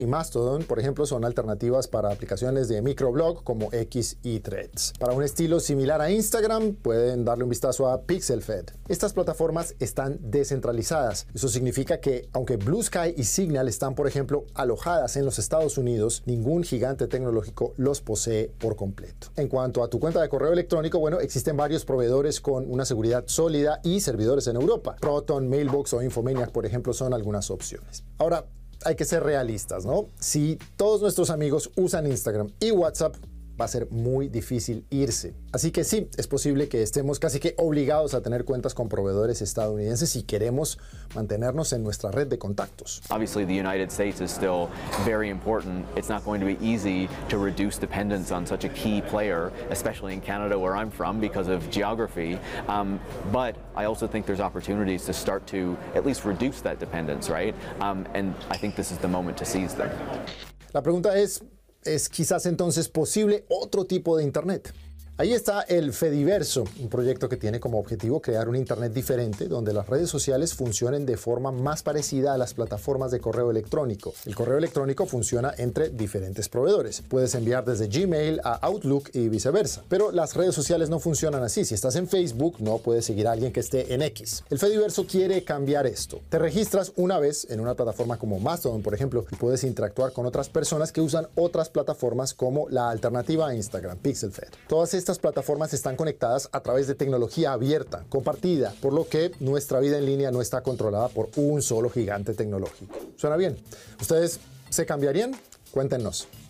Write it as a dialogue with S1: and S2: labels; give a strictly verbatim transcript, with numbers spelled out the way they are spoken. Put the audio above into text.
S1: y Mastodon, por ejemplo, son alternativas para aplicaciones de microblog como X y Threads. Para un estilo similar a Instagram, pueden darle un vistazo a Pixelfed. Estas plataformas están descentralizadas. Eso significa que, aunque Blue Sky y Signal están, por ejemplo, alojadas en los Estados Unidos, ningún gigante tecnológico los posee por completo. En cuanto a tu cuenta de correo electrónico, bueno, existen varios proveedores con una seguridad sólida y servidores en Europa. Proton, Mailbox o Infomaniac, por ejemplo, son algunas opciones. Ahora, hay que ser realistas, ¿no? Si todos nuestros amigos usan Instagram y WhatsApp, va a ser muy difícil irse. Así que sí, es posible que estemos casi que obligados a tener cuentas con proveedores estadounidenses si queremos mantenernos en nuestra red de contactos.
S2: Obviously, the United States is still very important. It's not going to be easy to reduce dependence on such a key player, especially in Canada, where I'm from, because of geography. Um, but I also think there's opportunities to start to at least reduce that dependence, right? Um, and I think this is the moment to seize them.
S1: La pregunta es, ¿es quizás entonces posible otro tipo de Internet? Ahí está el Fediverso, un proyecto que tiene como objetivo crear un Internet diferente donde las redes sociales funcionen de forma más parecida a las plataformas de correo electrónico. El correo electrónico funciona entre diferentes proveedores. Puedes enviar desde Gmail a Outlook y viceversa. Pero las redes sociales no funcionan así. Si estás en Facebook, no puedes seguir a alguien que esté en X. El Fediverso quiere cambiar esto. Te registras una vez en una plataforma como Mastodon, por ejemplo, y puedes interactuar con otras personas que usan otras plataformas como la alternativa a Instagram, Pixelfed. Todas estas plataformas están conectadas a través de tecnología abierta, compartida, por lo que nuestra vida en línea no está controlada por un solo gigante tecnológico. ¿Suena bien? ¿Ustedes se cambiarían? Cuéntenos.